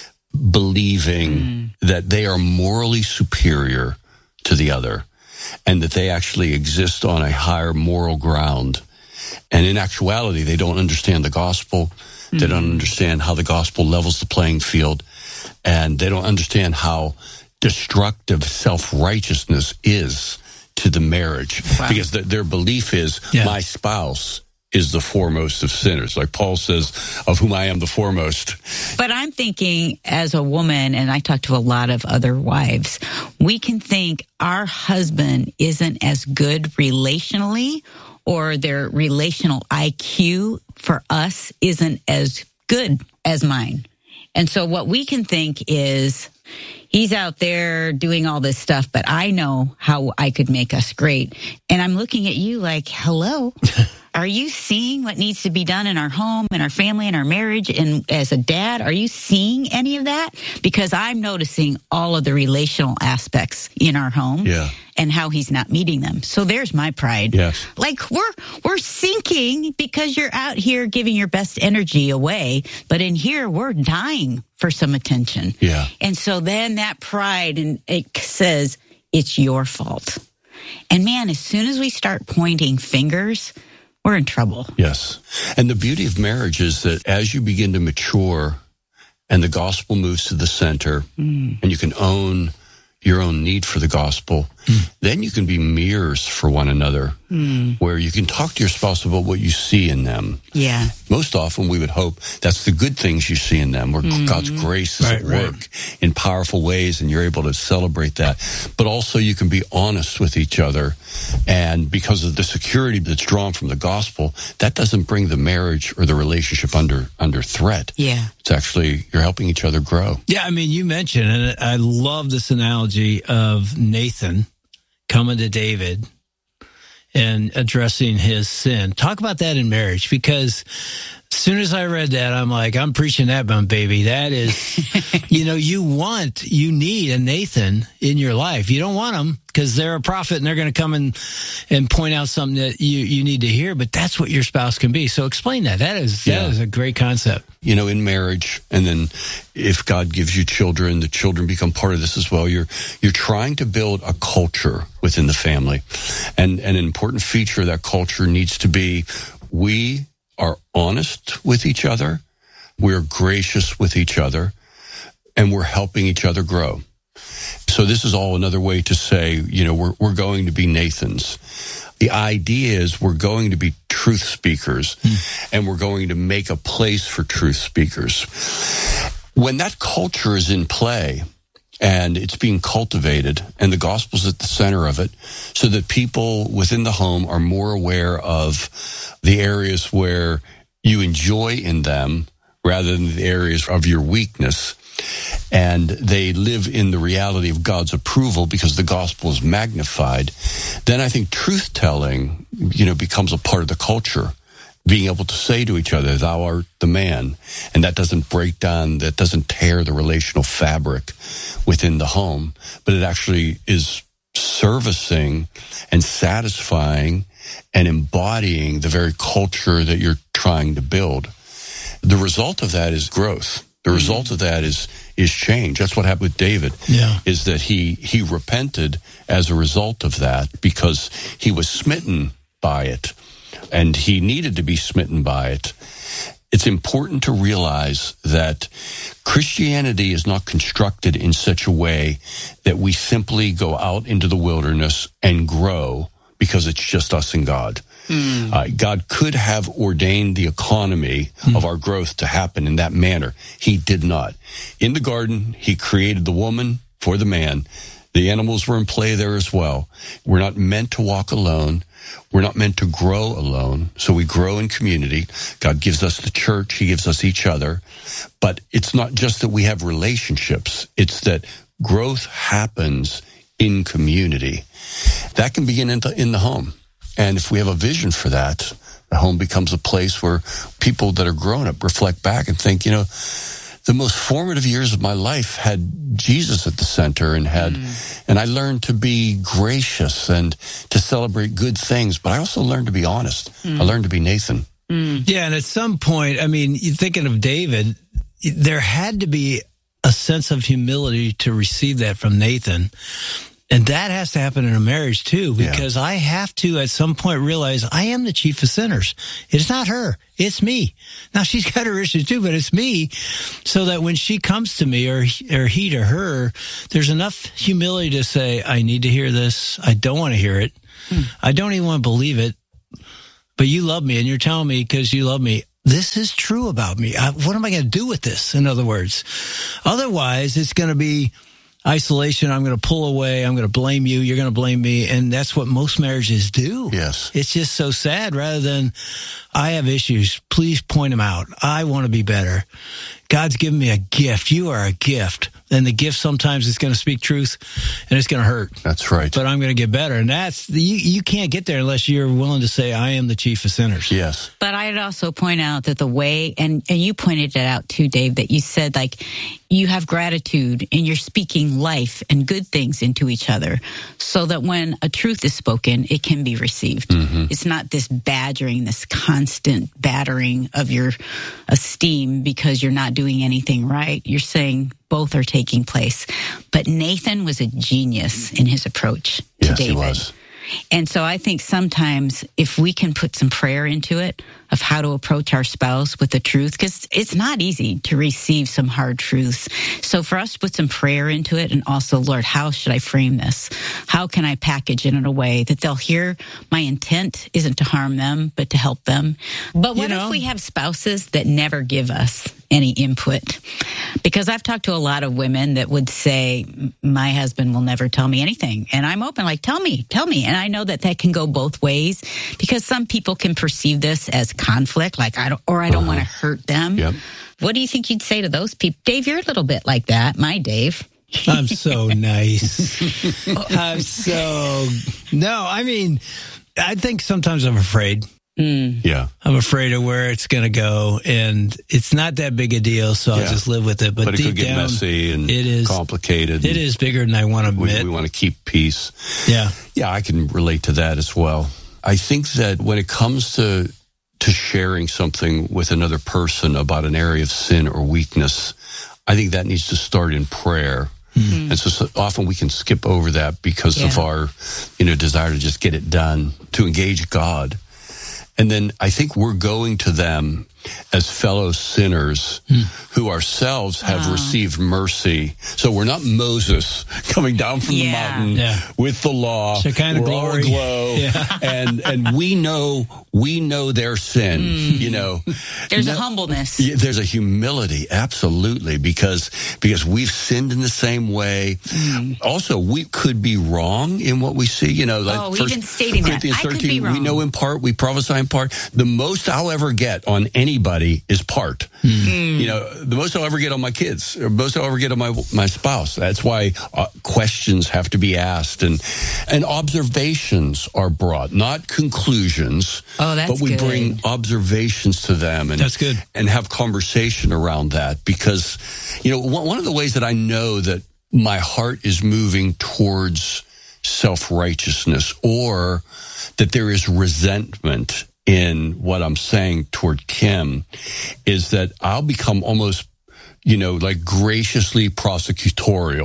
Speaker 8: believing that they are morally superior to the other, and that they actually exist on a higher moral ground. And in actuality, they don't understand the gospel. They don't understand how the gospel levels the playing field. And they don't understand how destructive self-righteousness is to the marriage. Wow. Because their belief is, my spouse is the foremost of sinners. Like Paul says, of whom I am the foremost.
Speaker 9: But I'm thinking as a woman, and I talk to a lot of other wives, we can think our husband isn't as good relationally, or their relational IQ for us isn't as good as mine. And so what we can think is, he's out there doing all this stuff, but I know how I could make us great. And I'm looking at you like, hello, are you seeing what needs to be done in our home, in our family, in our marriage? And as a dad, are you seeing any of that? Because I'm noticing all of the relational aspects in our home and how he's not meeting them. So there's my pride.
Speaker 8: Yes.
Speaker 9: Like we're sinking because you're out here giving your best energy away, but in here we're dying for some attention.
Speaker 8: Yeah.
Speaker 9: And so then that pride, and it says it's your fault. And man, as soon as we start pointing fingers, we're in trouble.
Speaker 8: Yes. And the beauty of marriage is that as you begin to mature and the gospel moves to the center and you can own your own need for the gospel, then you can be mirrors for one another, where you can talk to your spouse about what you see in them.
Speaker 9: Yeah.
Speaker 8: Most often we would hope that's the good things you see in them, where God's grace is at work in powerful ways, and you're able to celebrate that. But also you can be honest with each other, and because of the security that's drawn from the gospel, that doesn't bring the marriage or the relationship under threat.
Speaker 9: Yeah.
Speaker 8: It's actually, you're helping each other grow.
Speaker 10: Yeah, I mean, you mentioned, and I love this analogy of Nathan coming to David and addressing his sin. Talk about that in marriage, because as soon as I read that, I'm like, I'm preaching that one, baby. That is, you need a Nathan in your life. You don't want them because they're a prophet and they're going to come and point out something that you need to hear, but that's what your spouse can be. So explain that. That is a great concept.
Speaker 8: You know, in marriage, and then if God gives you children, the children become part of this as well. You're trying to build a culture within the family. And an important feature of that culture needs to be, we are honest with each other, we're gracious with each other, and we're helping each other grow. So this is all another way to say, we're going to be Nathans. The idea is we're going to be truth speakers, and we're going to make a place for truth speakers. When that culture is in play and it's being cultivated and the gospel's at the center of it, so that people within the home are more aware of the areas where you enjoy in them rather than the areas of your weakness, and they live in the reality of God's approval because the gospel is magnified, then I think truth-telling, becomes a part of the culture. Being able to say to each other, thou art the man. And that doesn't break down, that doesn't tear the relational fabric within the home, but it actually is servicing and satisfying and embodying the very culture that you're trying to build. The result of that is growth. The result of that is change. That's what happened with David, is that he repented as a result of that because he was smitten by it, and he needed to be smitten by it. It's important to realize that Christianity is not constructed in such a way that we simply go out into the wilderness and grow because it's just us and God. God could have ordained the economy of our growth to happen in that manner. He did not. In the garden, he created the woman for the man. The animals were in play there as well. We're not meant to walk alone. We're not meant to grow alone. So we grow in community. God gives us the church. He gives us each other. But it's not just that we have relationships. It's that growth happens in community. That can begin in the home. And if we have a vision for that, the home becomes a place where people that are grown up reflect back and think, the most formative years of my life had Jesus at the center and I learned to be gracious and to celebrate good things, but I also learned to be honest. I learned to be Nathan.
Speaker 10: Yeah, and at some point, you're thinking of David, there had to be a sense of humility to receive that from Nathan. And that has to happen in a marriage too, because I have to at some point realize I am the chief of sinners. It's not her. It's me. Now she's got her issues too, but it's me. So that when she comes to me or he to her, there's enough humility to say, I need to hear this. I don't want to hear it. I don't even want to believe it. But you love me and you're telling me because you love me. This is true about me. What am I going to do with this? In other words, otherwise it's going to be isolation. I'm going to pull away. I'm going to blame you. You're going to blame me. And that's what most marriages do.
Speaker 8: Yes.
Speaker 10: It's just so sad. Rather than, I have issues. Please point them out. I want to be better. God's given me a gift. You are a gift. And the gift sometimes is going to speak truth and it's going to hurt.
Speaker 8: That's right.
Speaker 10: But I'm going to get better. And you can't get there unless you're willing to say, I am the chief of sinners.
Speaker 8: Yes.
Speaker 9: But I'd also point out that the way, and you pointed it out too, Dave, that you said you have gratitude and you're speaking life and good things into each other so that when a truth is spoken, it can be received. Mm-hmm. It's not this badgering, this constant battering of your esteem because you're not doing anything right. You're saying both are taking place. But Nathan was a genius in his approach to David.
Speaker 8: He was.
Speaker 9: And so I think sometimes if we can put some prayer into it of how to approach our spouse with the truth, because it's not easy to receive some hard truths. So for us to put some prayer into it and also, Lord, how should I frame this? How can I package it in a way that they'll hear my intent isn't to harm them, but to help them? But what if we have spouses that never give us any input? Because I've talked to a lot of women that would say, my husband will never tell me anything. And I'm open, tell me. And I know that can go both ways because some people can perceive this as conflict, I don't want to hurt them. Yep. What do you think you'd say to those people? Dave, you're a little bit like that. My Dave.
Speaker 10: I'm so nice. I think sometimes I'm afraid.
Speaker 8: Yeah.
Speaker 10: I'm afraid of where it's going to go, and it's not that big a deal, so I'll just live with it. But
Speaker 8: it could get messy and
Speaker 10: it is
Speaker 8: complicated.
Speaker 10: It is bigger than I want to admit.
Speaker 8: We want to keep peace.
Speaker 10: Yeah.
Speaker 8: Yeah, I can relate to that as well. I think that when it comes to sharing something with another person about an area of sin or weakness, I think that needs to start in prayer. Mm-hmm. And so often we can skip over that because of our, desire to just get it done, to engage God. And then I think we're going to them as fellow sinners who ourselves have received mercy. So we're not Moses coming down from the mountain with the law.
Speaker 10: Shekinah glory.
Speaker 8: Glow, and we know their sin.
Speaker 9: There's a humbleness.
Speaker 8: There's a humility, absolutely, because we've sinned in the same way. Also, we could be wrong in what we see.
Speaker 9: We've been stating that. I could be wrong.
Speaker 8: We know in part, we prophesy in part. The most I'll ever get on anybody is part. The most I'll ever get on my kids, or most I'll ever get on my spouse. That's why questions have to be asked, and observations are brought, not conclusions.
Speaker 9: Oh, that's
Speaker 8: but we
Speaker 9: good.
Speaker 8: bring observations to them, and
Speaker 10: that's good,
Speaker 8: and have conversation around that. Because one of the ways that I know that my heart is moving towards self-righteousness, or that there is resentment in what I'm saying toward Kim, is that I'll become almost, graciously prosecutorial.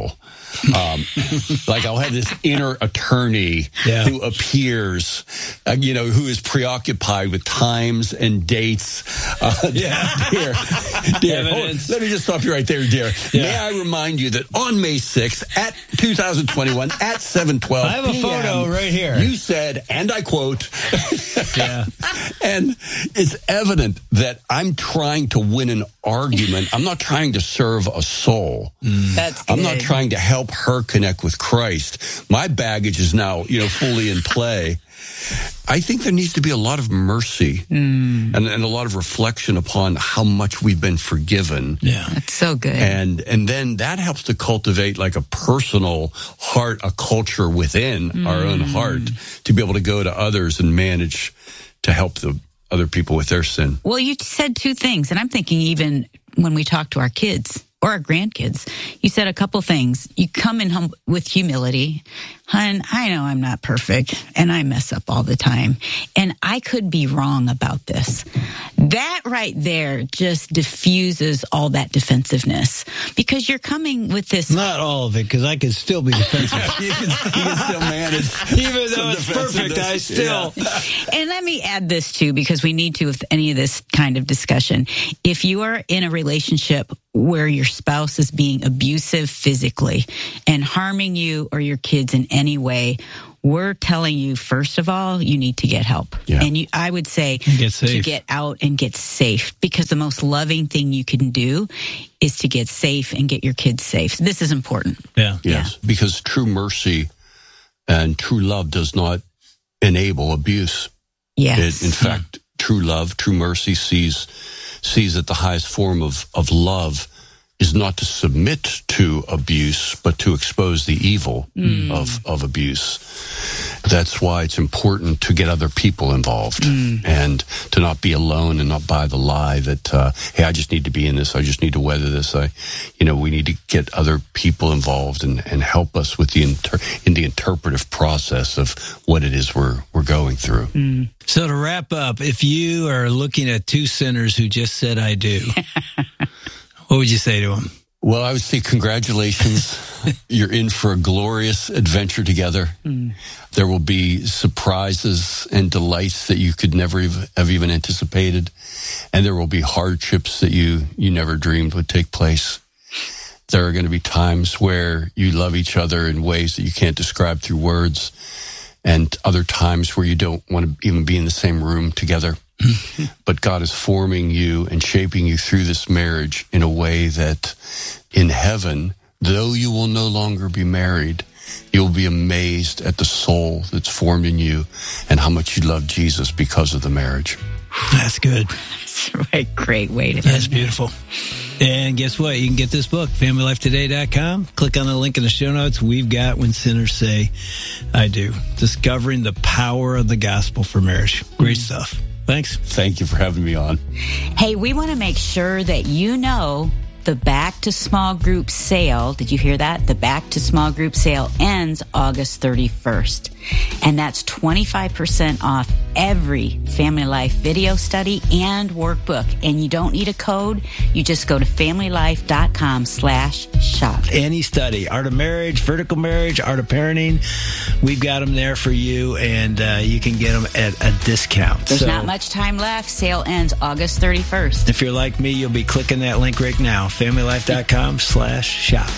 Speaker 8: Like I'll have this inner attorney who appears, who is preoccupied with times and dates. Dear, let me just stop you right there, dear. Yeah. May I remind you that on May 6th at 2021 at 7:12
Speaker 10: I have a photo right here.
Speaker 8: You said, and I quote, and it's evident that I'm trying to win an argument. I'm not trying to serve a soul.
Speaker 9: That's good.
Speaker 8: I'm not trying to help her connect with Christ. My baggage is now, fully in play. I think there needs to be a lot of mercy and a lot of reflection upon how much we've been forgiven.
Speaker 9: Yeah, that's so good.
Speaker 8: And then that helps to cultivate like a personal heart, a culture within our own heart to be able to go to others and manage to help the other people with their sin.
Speaker 9: Well, you said two things, and I'm thinking even when we talk to our kids or our grandkids, you said a couple things. You come in with humility. Hun, I know I'm not perfect, and I mess up all the time, and I could be wrong about this. That right there just diffuses all that defensiveness, because you're coming with this...
Speaker 10: Not all of it, because I can still be defensive.
Speaker 8: you can still manage.
Speaker 10: Even though it's perfect, I still...
Speaker 9: Yeah. And let me add this, too, because we need to with any of this kind of discussion. If you are in a relationship where your spouse is being abusive physically and harming you or your kids in any way, we're telling you, first of all, you need to get help. Yeah. And I would say to get out and get safe, because the most loving thing you can do is to get safe and get your kids safe. This is important.
Speaker 8: Yeah. Yes. Yeah. Because true mercy and true love does not enable abuse.
Speaker 9: Yes.
Speaker 8: In fact, true love, true mercy sees that the highest form of love is not to submit to abuse, but to expose the evil of abuse. That's why it's important to get other people involved and to not be alone and not buy the lie that, hey, I just need to be in this. I just need to weather this. We need to get other people involved and help us with in the interpretive process of what it is we're going through.
Speaker 10: So to wrap up, if you are looking at two sinners who just said, I do, what would you say to them?
Speaker 8: Well, I would say congratulations. You're in for a glorious adventure together. There will be surprises and delights that you could never have even anticipated. And there will be hardships that you never dreamed would take place. There are going to be times where you love each other in ways that you can't describe through words, and other times where you don't want to even be in the same room together. But God is forming you and shaping you through this marriage in a way that in heaven, though you will no longer be married, you'll be amazed at the soul that's formed in you and how much you love Jesus because of the marriage.
Speaker 10: That's good.
Speaker 9: That's right. Great way to
Speaker 10: That's beautiful. And guess what? You can get this book, FamilyLifeToday.com. Click on the link in the show notes. We've got When Sinners Say, I Do. Discovering the power of the gospel for marriage. Great stuff. Thanks.
Speaker 8: Thank you for having me on.
Speaker 9: Hey, we want to make sure that you know the Back to Small Group sale. Did you hear that? The Back to Small Group sale ends August 31st. And that's 25% off every Family Life video study and workbook. And you don't need a code. You just go to FamilyLife.com/shop.
Speaker 10: Any study, art of marriage, vertical marriage, art of parenting, we've got them there for you, and you can get them at a discount.
Speaker 9: There's not much time left. Sale ends August 31st.
Speaker 10: If you're like me, you'll be clicking that link right now, FamilyLife.com/shop.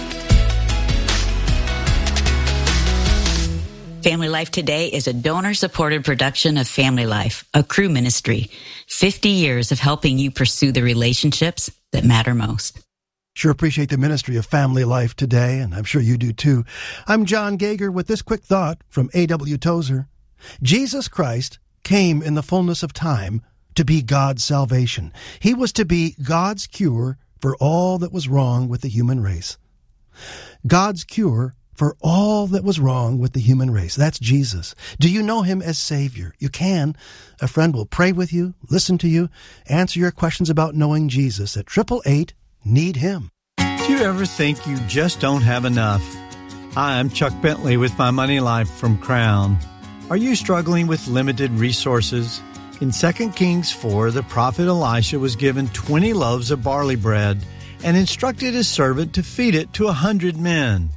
Speaker 9: Family Life Today is a donor-supported production of Family Life, a crew ministry. 50 years of helping you pursue the relationships that matter most.
Speaker 3: Sure appreciate the ministry of Family Life Today, and I'm sure you do too. I'm John Gager with this quick thought from A.W. Tozer. Jesus Christ came in the fullness of time to be God's salvation. He was to be God's cure for all that was wrong with the human race. God's cure for all that was wrong with the human race. That's Jesus. Do you know him as Savior? You can. A friend will pray with you, listen to you, answer your questions about knowing Jesus at 888-NEED-HIM.
Speaker 12: Do you ever think you just don't have enough? Hi, I'm Chuck Bentley with My Money Life from Crown. Are you struggling with limited resources? In 2 Kings 4, the prophet Elisha was given 20 loaves of barley bread and instructed his servant to feed it to 100 men.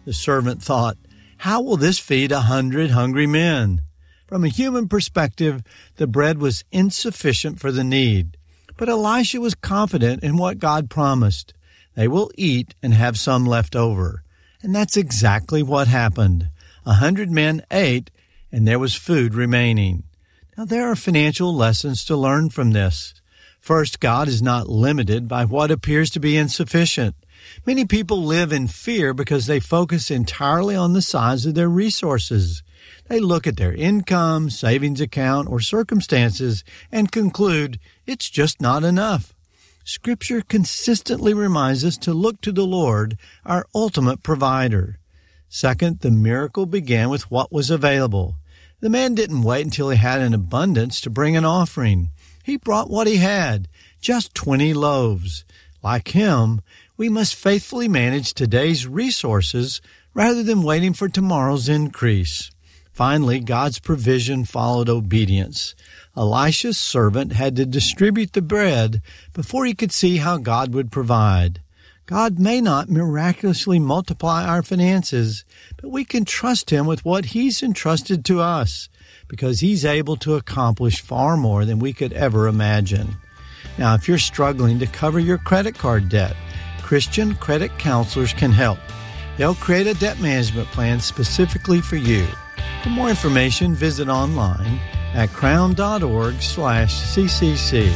Speaker 12: The servant thought, "How will this feed 100 hungry men?" From a human perspective, the bread was insufficient for the need. But Elisha was confident in what God promised. They will eat and have some left over. And that's exactly what happened. 100 men ate, and there was food remaining. Now, there are financial lessons to learn from this. First, God is not limited by what appears to be insufficient. Many people live in fear because they focus entirely on the size of their resources. They look at their income, savings account, or circumstances and conclude it's just not enough. Scripture consistently reminds us to look to the Lord, our ultimate provider. Second, the miracle began with what was available. The man didn't wait until he had an abundance to bring an offering. He brought what he had, just 20 loaves. Like him, we must faithfully manage today's resources rather than waiting for tomorrow's increase. Finally, God's provision followed obedience. Elisha's servant had to distribute the bread before he could see how God would provide. God may not miraculously multiply our finances, but we can trust Him with what He's entrusted to us, because He's able to accomplish far more than we could ever imagine. Now, if you're struggling to cover your credit card debt, Christian credit counselors can help. They'll create a debt management plan specifically for you. For more information, visit online at crown.org/CCC.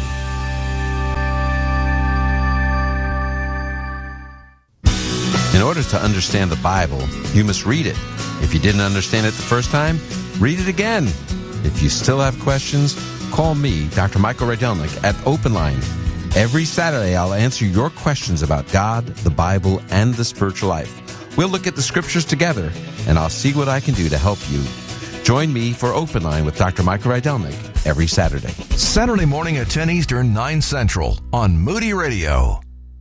Speaker 13: In order to understand the Bible, you must read it. If you didn't understand it the first time, read it again. If you still have questions, call me, Dr. Michael Rydelnik, at Open Line. Every Saturday, I'll answer your questions about God, the Bible, and the spiritual life. We'll look at the Scriptures together, and I'll see what I can do to help you. Join me for Open Line with Dr. Michael Rydelnik every Saturday.
Speaker 14: Saturday morning at 10 Eastern, 9 Central on Moody Radio.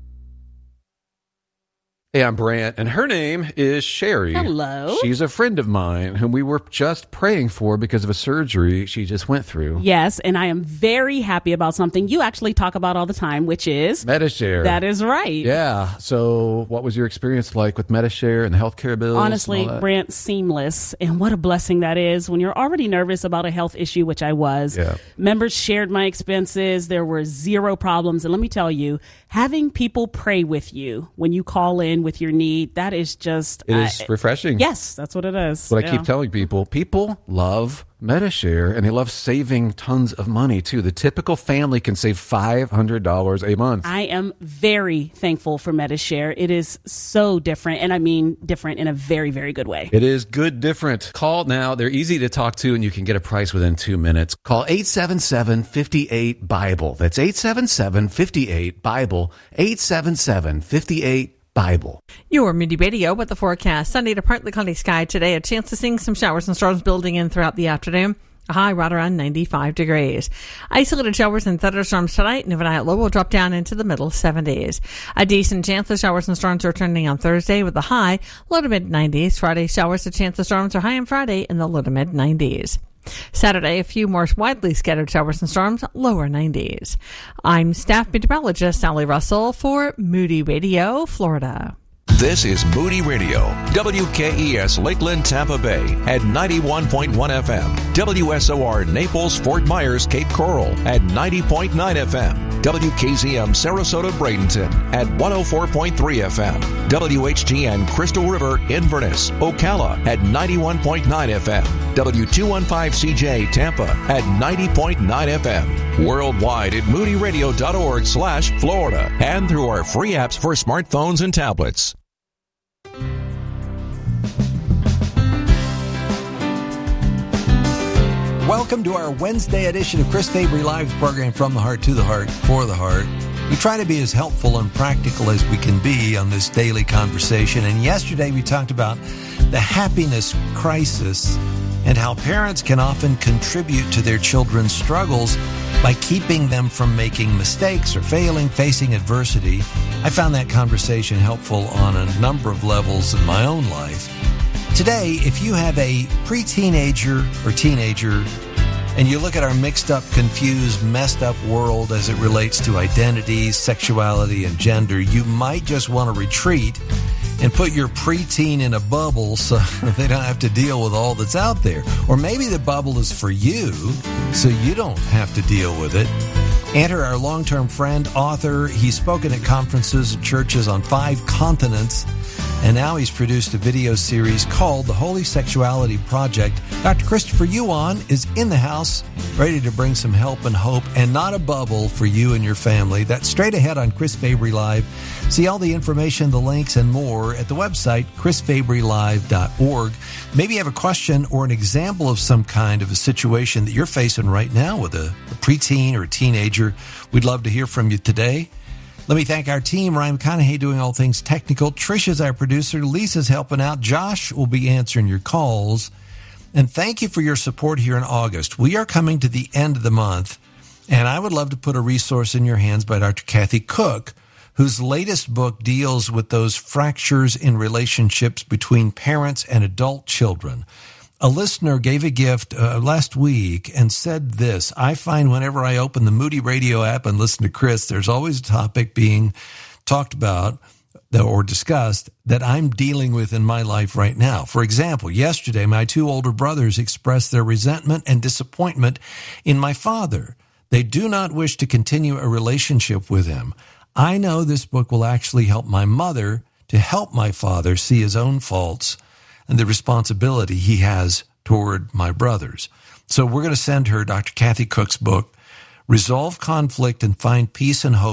Speaker 15: Hey, I'm Brant, and her name is Sherry.
Speaker 16: Hello.
Speaker 15: She's a friend of mine whom we were just praying for because of a surgery she just went through.
Speaker 16: Yes, and I am very happy about something you actually talk about all the time, which is
Speaker 15: Medi-Share.
Speaker 16: That is right.
Speaker 15: Yeah. So what was your experience like with Medi-Share and the healthcare bills?
Speaker 16: Honestly, Brant, seamless. And what a blessing that is when you're already nervous about a health issue, which I was.
Speaker 15: Yeah.
Speaker 16: Members shared my expenses. There were zero problems. And let me tell you, having people pray with you when you call in with your need, that is just...
Speaker 15: It is refreshing.
Speaker 16: Yes, that's what it is.
Speaker 15: That's what I keep telling people. People love Medi-Share, and they love saving tons of money, too. The typical family can save $500 a month.
Speaker 16: I am very thankful for Medi-Share. It is so different, and I mean different in a very, very good way.
Speaker 15: It is good different. Call now. They're easy to talk to, and you can get a price within 2 minutes. Call 877-58-BIBLE. That's 877-58-BIBLE. 877-58-BIBLE.
Speaker 17: Your Moody Radio with the forecast. Sunny to partly cloudy sky today. A chance of seeing some showers and storms building in throughout the afternoon. A high right around 95 degrees. Isolated showers and thunderstorms tonight. And overnight low will drop down into the middle 70s. A decent chance of showers and storms returning on Thursday with a high low to mid 90s. Friday showers, a chance of storms are high on Friday in the low to mid 90s. Saturday, a few more widely scattered showers and storms, lower 90s. I'm staff meteorologist Sally Russell for Moody Radio, Florida.
Speaker 14: This is Moody Radio, WKES Lakeland, Tampa Bay at 91.1 FM, WSOR Naples, Fort Myers, Cape Coral at 90.9 FM, WKZM Sarasota, Bradenton at 104.3 FM, WHTN Crystal River, Inverness, Ocala at 91.9 FM, W215CJ Tampa at 90.9 FM, worldwide at moodyradio.org/Florida, and through our free apps for smartphones and tablets.
Speaker 18: Welcome to our Wednesday edition of Chris Fabry Live's program, From the Heart to the Heart for the Heart. We try to be as helpful and practical as we can be on this daily conversation. And yesterday we talked about the happiness crisis and how parents can often contribute to their children's struggles by keeping them from making mistakes or failing, facing adversity. I found that conversation helpful on a number of levels in my own life. Today, if you have a pre-teenager or teenager and you look at our mixed up, confused, messed up world as it relates to identity, sexuality, and gender, you might just want to retreat and put your preteen in a bubble so they don't have to deal with all that's out there. Or maybe the bubble is for you, so you don't have to deal with it. Enter our long-term friend, author. He's spoken at conferences and churches on 5 continents, and now he's produced a video series called The Holy Sexuality Project. Dr. Christopher Yuan is in the house, ready to bring some help and hope, and not a bubble for you and your family. That's straight ahead on Chris Fabry Live. See all the information, the links, and more at the website, chrisfabrylive.org. Maybe you have a question or an example of some kind of a situation that you're facing right now with a preteen or a teenager. We'd love to hear from you today. Let me thank our team. Ryan McConaughey doing all things technical. Trisha's our producer. Lisa's helping out. Josh will be answering your calls. And thank you for your support here in August. We are coming to the end of the month, and I would love to put a resource in your hands by Dr. Kathy Cook, whose latest book deals with those fractures in relationships between parents and adult children. A listener gave a gift last week and said this: I find whenever I open the Moody Radio app and listen to Chris, there's always a topic being talked about or discussed that I'm dealing with in my life right now. For example, yesterday, my 2 older brothers expressed their resentment and disappointment in my father. They do not wish to continue a relationship with him. I know this book will actually help my mother to help my father see his own faults and the responsibility he has toward my brothers. So we're going to send her Dr. Kathy Cook's book, Resolve Conflict and Find Peace and Hope